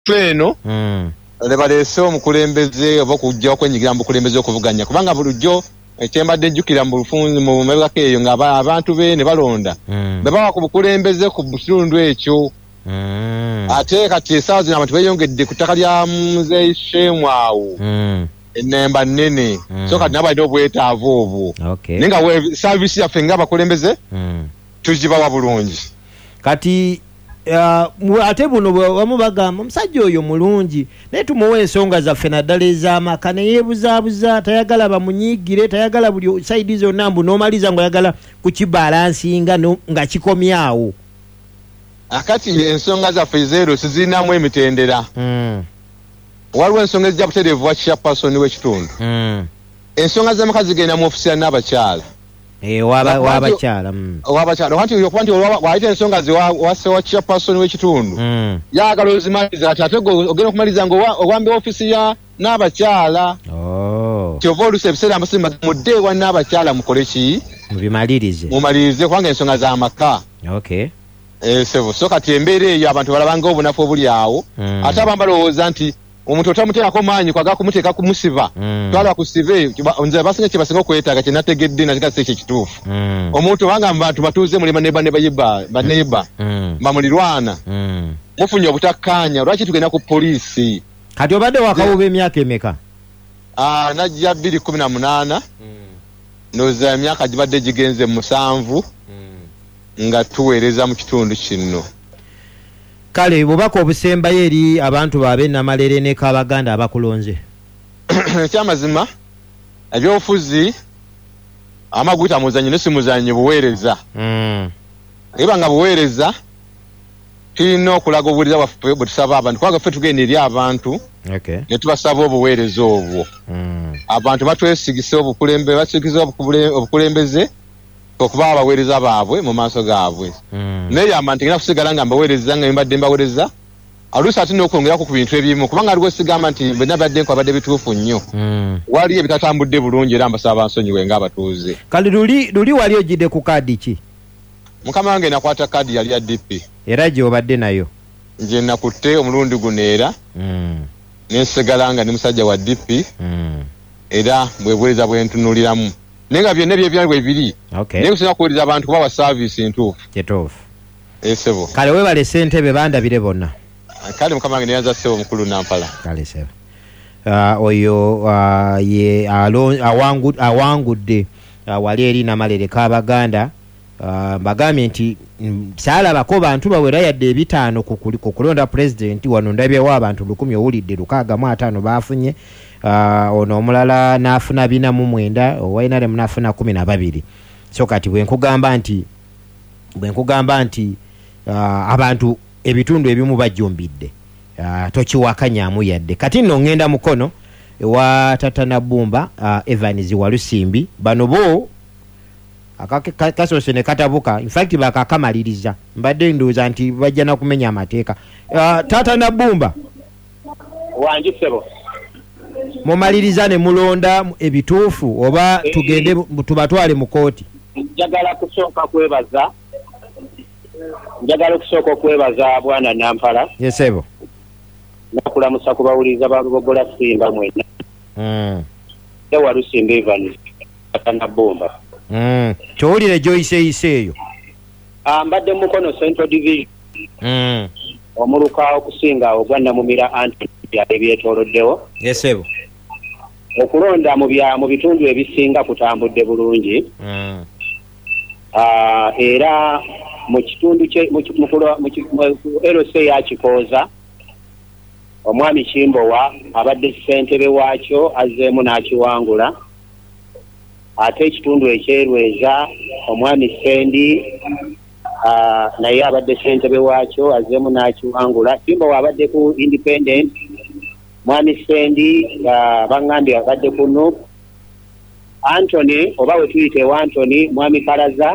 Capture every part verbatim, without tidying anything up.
tweno mm. lebalese omukulembeze oba kujja okwenyigira mu kulembeze okuvuganya kubanga bulijjo ekyembadde njukira mu lufunzi mu mabaka eyo nga abantu be ne balonda mm. bebawa ku bukulembeze ku butundu ekyo mm. ate kati esaawa zino abantu beeyongedde ku ttaka lya Muzeeyi Shemwawo mm. ennemba nnene mm. so kati nabalina obwetaavu obwo okay. naye nga saavisi yaffe ng'abakulembeze mm. tugibawa bulungi kati uh, ate buno wamu bagamba omusajja oyo mulungi naye tumuwa ensonga zaffe naddala ez'amaka ne yeebuzaabuza tayagala bamunyigire tayagala buli saidi zonna mbu n'omaliza ng'oyagala kukibalansinga no, nga kikomyawo akati ensonga zaffe zeero sizirinamu emitendera mm. waliwo ensonga ezijja butereevu wa chairperson w'ekitundu mm. ensonga z'amaka zigenda mu ofisi ya Nnaabakyala Eh waba wabakyala mm. wabakyala wanti yokubanti waite ensonga zi wase wa chairperson w'ekitundu mm. yagala ozimaliza ate ogenda okumaliza ngo owambe ofisi ya Nnaabakyala oh kyova oluusi ebiseera amasimba mudde wa Nnaabakyala mukole ki mubimalirize mumalirize kubanga ensonga z'amaka okay eh sebo so kati embeera eyo abantu balabanga obunafu obuli awo mm. ate abamba balowooza nti omuntu otamuteekako maanyi kwaga kumuteeka kumusiba mm. twala kusibe nze basinga kye basinga okwetaaga kye nategedde nakika si ekituufu mm. omuntu banga bantu batuuze mulema ne banne bayiba baneiba mm. bamulirwana mm. mufunye obutakkaanya lwaki tugenda ku poliisi kati obadde wakawuba emyaka emeka ah najja bbiri kkumi na munaana mm. noza emyaka gibadde gigenze musanvu mm. nga tuweereza mu kitundu kino kale bubaka obusembayo eri abantu baabe Namalere ne Kabaganda abakulonze ekyamazima ebyobufuzi amaguta muzanyo nesimuzanyo buweereza mm. eba nga buweereza tulina okulaga obuweereza bwaffe bwe tusaba abantu kubanga ffe tugenda eri abantu okay. ne tubasaba obuweereza obwo mm. abantu batwesigisa obukulembeze basigisa obukulembeze okuba abaweereza baabwe mu maaso gaabwe mm. naye abantu ngenda kusigala nga mbaweereza nga mbadde mbaweereza aluusi ate n'okwongerako ku bintu ebimu kubanga aliwo sigamba nti bwe nabadde nkwabadde bituufu nnyo mm. wali ebitatambudde bulungi era mbasaba bansonyiwe ng'abatuuze kale luli luli wali ojjidde ku kaadi ki mukama wange nakwata kaadi yali ya D P era gye obadde nayo nje nakutte omulundi guno era mm. nensigala nga ne musajja wa D P mm. era bwe buweereza bwe ntunuliramu nenga byonna byebyangu ebiri okay. naye kusinga kuwuliriza abantu kubawa service entuufu kituufu esebo kale weebale ssentebe bandabire bonna kale mukama wange neyanza ssebo mukulu Nampala kale sebo uh, oyo uh, ye awangu, awangudde uh, wali eri Namalere Kabaganda uh, bagambye nti mm, saalabako bantu bawera yadde ebitaano ku kulonda president wano ndabyewo abantu lukumi owulidde lukaaga mu ataano baafunye uh, ono omulala n'afuna bina mu mwenda owainale munafuna kumi na babiri so kati bwe nkugamba nti bwe nkugamba nti uh, abantu ebitundu ebimu bajjumbidde uh, tokiwakanyamu yadde kati nno ngenda mukono wa Tata Nabumba uh, Evans Walusimbi bano bo akakasose ne katabuka in fact bakakamaliriza mbadde ndoza nti bajja na kumenya amateeka uh, Tata Nabumba wanji sebo mumaliriza ne mulonda ebituufu oba e, tugende tubatwale mu kooti njagala kusooka kwebaza njagala kusooka kwebaza bwana Nampala yesebo nakulamusa kubawuliza balubogola Simba mwena mm. ewa Lusimbi Evans Tata Nabumba mm. kyowulire Joyce Iseeyo mbadde mukono Central Division mm. omuluka okusinga ogwanna mumira Anthony ebyetooloddewo yesebo okulonda mu bya mu bitundu ebisinga kutambudde bulungi mm. uh, era mu kitundu kye mu L C ya Kikooza omwami Kimbowa abadde ssentebe waakyo azzeemu n'akiwangula ate ekitundu ekyerweza omwami Sendi uh, naye abadde ssentebe waakyo azzeemu n'akiwangula Kimbowa abadde ku independent mwami Sendi uh, bangambye abadde ku N U P Anthony oba we tuyite wa Anthony mwami Kalaza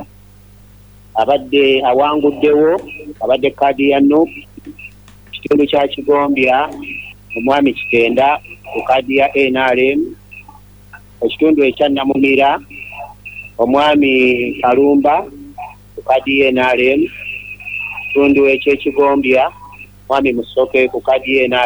abadde awanguddewo abadde kaadi ya N U P kitundu kya Kigombya omwami Kitenda ku kaadi ya N R M ekitundu ekya Namumira omwami Kalumba ku kaadi ya N R M ekitundu eky'Ekigombya mwami musooke ku kadi ena